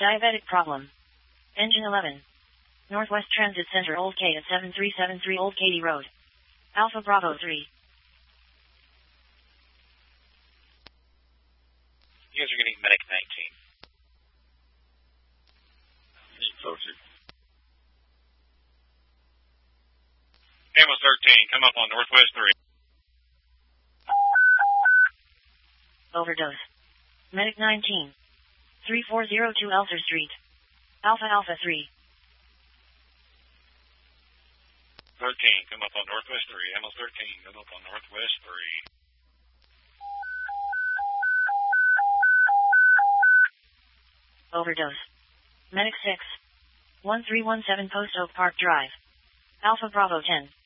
Diabetic problem. Engine 11. Northwest Transit Center Old K at 7373 Old Katy Road. Alpha Bravo 3. You guys are getting Medic 19. Closer. Ambulance 13, come up on Northwest 3. Overdose. Medic 19. 3402 Elser Street. Alpha Alpha 3. 13, come up on Northwest 3. Ambulance 13, come up on Northwest 3. Overdose. Medic 6. 1317 Post Oak Park Drive. Alpha Bravo 10.